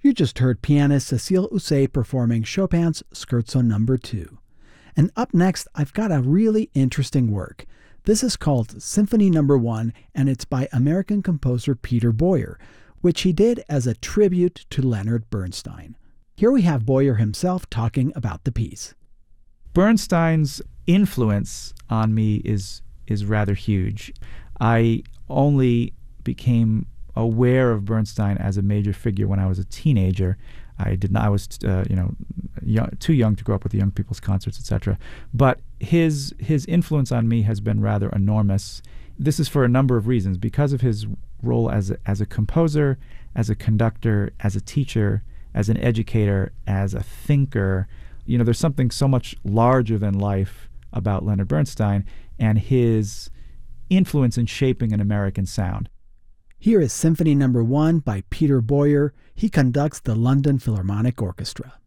You just heard pianist Cécile Housset performing Chopin's Scherzo No. 2. And up next, I've got a really interesting work. This is called Symphony No. 1, and it's by American composer Peter Boyer, which he did as a tribute to Leonard Bernstein. Here we have Boyer himself talking about the piece. Bernstein's influence on me is rather huge. I only became aware of Bernstein as a major figure when I was a teenager. I was too young to grow up with the young people's concerts, etc. But his influence on me has been rather enormous. This is for a number of reasons. Because of his role as a composer, as a conductor, as a teacher, as an educator, as a thinker. There's something so much larger than life about Leonard Bernstein and his influence in shaping an American sound. Here is Symphony No. 1 by Peter Boyer. He conducts the London Philharmonic Orchestra.